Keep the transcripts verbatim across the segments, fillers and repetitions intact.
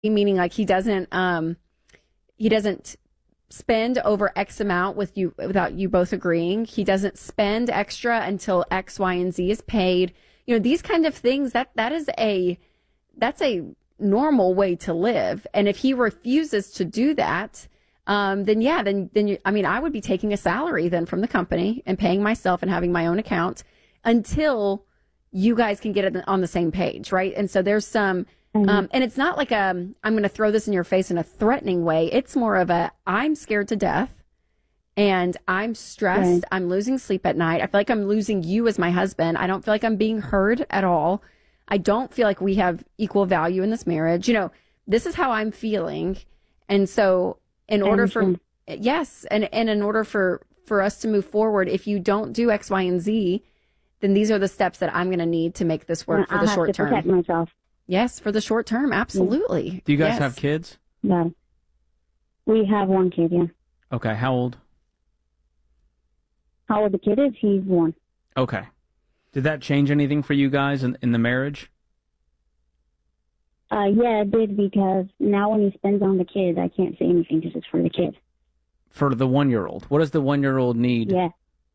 meaning like he doesn't um he doesn't spend over X amount with you without you both agreeing. He doesn't spend extra until X, Y, and Z is paid. You know, these kind of things, that that is a that's a normal way to live. And if he refuses to do that, um, then yeah, then then you, I mean, I would be taking a salary then from the company and paying myself and having my own account until you guys can get it on the same page, right? And so there's some, mm-hmm. um, and it's not like a, I'm going to throw this in your face in a threatening way. It's more of a, I'm scared to death and I'm stressed. Right. I'm losing sleep at night. I feel like I'm losing you as my husband. I don't feel like I'm being heard at all. I don't feel like we have equal value in this marriage. You know, this is how I'm feeling. And so in order for, yes, and, and in order for, for us to move forward, if you don't do X, Y, and Z, then these are the steps that I'm going to need to make this work for I'll the short have to term. Protect myself. Yes, for the short term, absolutely. Do you guys yes. have kids? No. We have one kid, yeah. Okay, how old? How old the kid is? He's one. Okay. Did that change anything for you guys in, in the marriage? Uh, yeah, it did, because now when he spends on the kid, I can't say anything because it's for the kid. For the one-year-old. What does the one-year-old need? Yeah.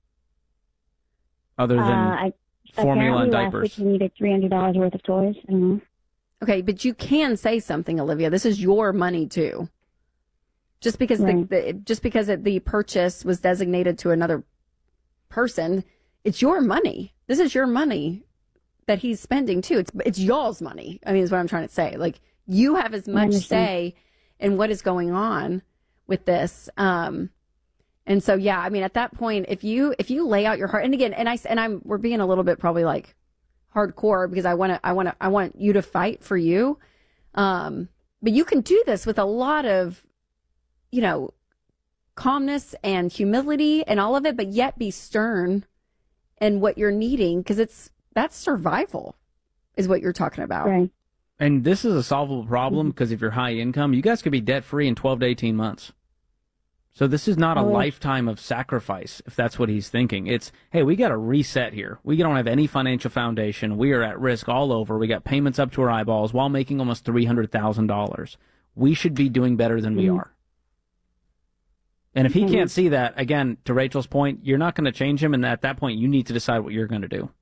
Other than uh, I, formula and last diapers. week he needed three hundred dollars worth of toys. I don't know. Okay, but you can say something, Olivia. This is your money too. Just because right. the, the just because it, the purchase was designated to another person, it's your money. This is your money that he's spending too. It's it's y'all's money. I mean, is what I'm trying to say. Like, you have as much say in what is going on with this. Um, And so, yeah, I mean, at that point, if you if you lay out your heart, and again, and I and I'm we're being a little bit probably like hardcore because I want to I want to I want you to fight for you, um, but you can do this with a lot of, you know, calmness and humility and all of it, but yet be stern in what you're needing, because it's that's survival, is what you're talking about. Right. And this is a solvable problem because if you're high income, you guys could be debt free in twelve to eighteen months. So this is not a oh. lifetime of sacrifice, if that's what he's thinking. It's, hey, we got to reset here. We don't have any financial foundation. We are at risk all over. We got payments up to our eyeballs while making almost three hundred thousand dollars. We should be doing better than mm-hmm. we are. And if he mm-hmm. can't see that, again, to Rachel's point, you're not going to change him, and at that point, you need to decide what you're going to do.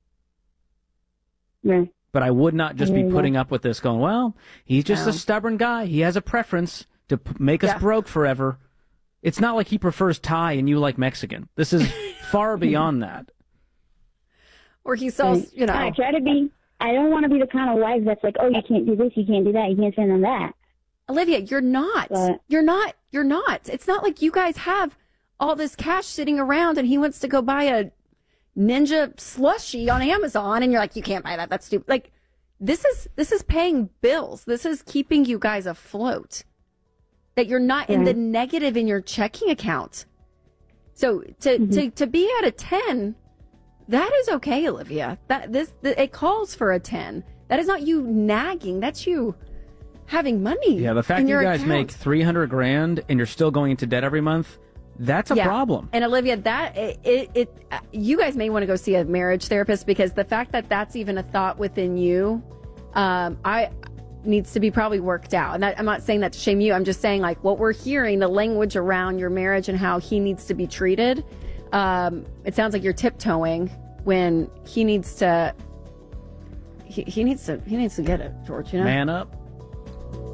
Yeah. But I would not just yeah, be putting yeah. up with this going, well, he's just no. a stubborn guy. He has a preference to p- make us yeah. broke forever. It's not like he prefers Thai and you like Mexican. This is far beyond that. Or he sells, you know. I try to be, I don't want to be the kind of wife that's like, oh, you can't do this, you can't do that, you can't spend on that. Olivia, you're not. But, you're not. You're not. It's not like you guys have all this cash sitting around and he wants to go buy a Ninja slushie on Amazon and you're like, you can't buy that. That's stupid. Like, this is this is paying bills. This is keeping you guys afloat. That you're not in the negative in your checking account. So to, mm-hmm. to, to be at a ten, that is okay, Olivia. That this the, it calls for a ten. That is not you nagging. That's you having money. Yeah, the fact in that your you guys account. make three hundred grand and you're still going into debt every month, that's a yeah. problem. And Olivia, that it, it, it you guys may want to go see a marriage therapist, because the fact that that's even a thought within you, um, I. needs to be probably worked out. And that, I'm not saying that to shame you. I'm just saying, like, what we're hearing, the language around your marriage and how he needs to be treated. Um, it sounds like you're tiptoeing when he needs to, he, he needs to, he needs to get it, George, you know? Man up.